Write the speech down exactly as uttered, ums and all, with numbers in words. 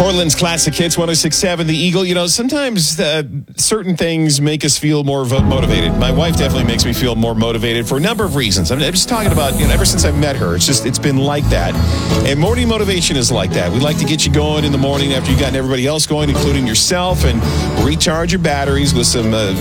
Portland's Classic Hits, one oh six point seven The Eagle. You know, sometimes uh, certain things make us feel more vo- motivated. My wife definitely makes me feel more motivated for a number of reasons. I mean, I'm just talking about, you know, ever since I met her, it's just, it's been like that. And morning motivation is like that. We like to get you going in the morning after you've gotten everybody else going, including yourself, and recharge your batteries with some uh,